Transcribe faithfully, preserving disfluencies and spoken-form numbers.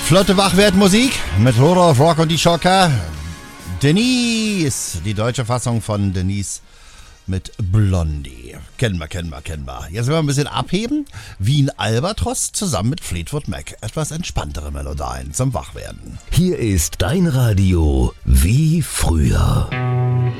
Flotte Wachwertmusik mit Rudolf Rock und die Schocker. Denise, die deutsche Fassung von Denise mit Blondie. Kennen wir, kennen wir, kennen wir. Jetzt werden wir ein bisschen abheben. Wien Albatros zusammen mit Fleetwood Mac. Etwas entspanntere Melodien zum Wachwerden. Hier ist dein Radio wie früher.